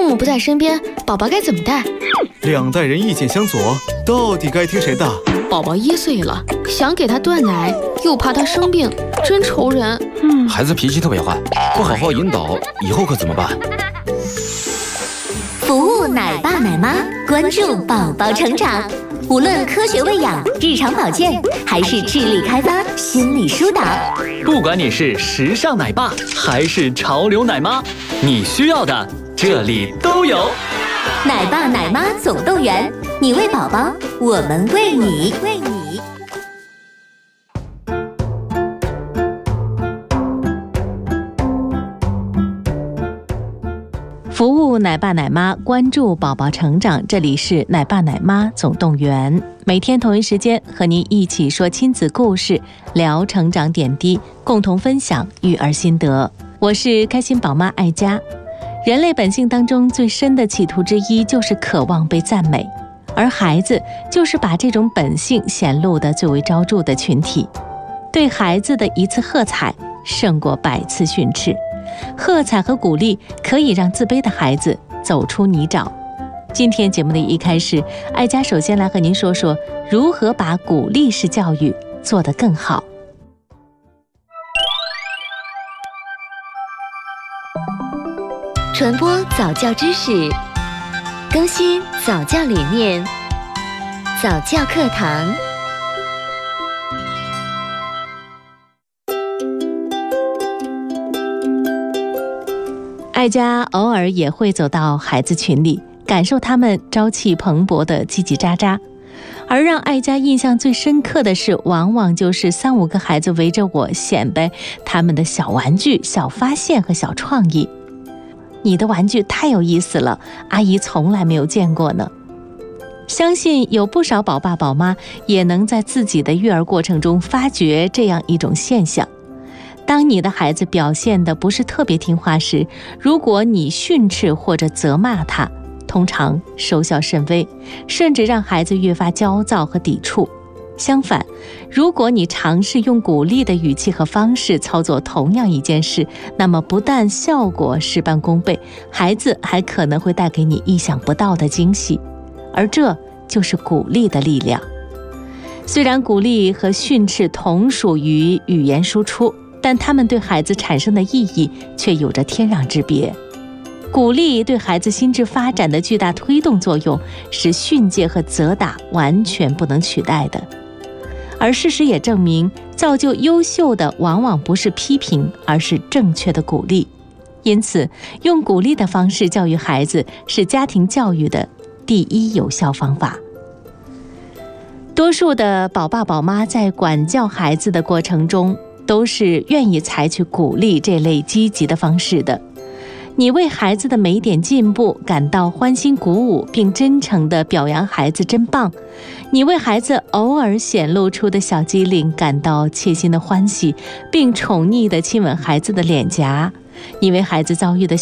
母不在身边，宝宝该怎么带？ 两代人意见相左，到底该听谁的？ 宝宝1岁了，想给他断奶，又怕他生病，真愁人。 孩子脾气特别坏，不好好引导，以后可怎么办？ 服务奶爸奶妈，关注宝宝成长。无论科学喂养、日常保健，还是智力开发、心理疏导， 不管你是时尚奶爸还是潮流奶妈，你需要的这里都有。 奶爸奶妈总动员，你喂宝宝，我们喂你。 服务奶爸奶妈，关注宝宝成长，这里是奶爸奶妈总动员。每天同一时间和您一起说亲子故事，聊成长点滴，共同分享育儿心得。我是开心宝妈爱佳。人类本性当中最深的企图之一就是渴望被赞美，而孩子就是把这种本性显露得最为昭著的群体。对孩子的一次喝彩胜过100次训斥，喝彩和鼓励可以让自卑的孩子走出泥沼。今天节目的一开始，爱佳首先来和您说说如何把鼓励式教育做得更好。 传播早教知识，更新早教理念，早教课堂。 爱佳偶尔也会走到孩子群里，感受他们朝气蓬勃的叽叽喳喳，而让爱佳印象最深刻的是，往往就是3、5个孩子围着我显摆他们的小玩具、小发现和小创意。你的玩具太有意思了，阿姨从来没有见过呢。相信有不少宝爸宝妈也能在自己的育儿过程中发觉这样一种现象。当你的孩子表现得不是特别听话时，如果你训斥或者责骂他，通常收效甚微，甚至让孩子越发焦躁和抵触。相反，如果你尝试用鼓励的语气和方式操作同样一件事，那么不但效果事半功倍，孩子还可能会带给你意想不到的惊喜。而这就是鼓励的力量。虽然鼓励和训斥同属于语言输出，但它们对孩子产生的意义却有着天壤之别。鼓励对孩子心智发展的巨大推动作用，是训诫和责打完全不能取代的。而事实也证明，造就优秀的往往不是批评，而是正确的鼓励。因此，用鼓励的方式教育孩子是家庭教育的第一有效方法。多数的宝爸宝妈在管教孩子的过程中，都是愿意采取鼓励这类积极的方式的。你为孩子的每一点进步感到欢欣鼓舞，并真诚地表扬孩子真棒；你为孩子偶尔显露出的小机灵感到切心的欢喜，并宠溺地亲吻孩子的脸颊；你为孩子遭遇的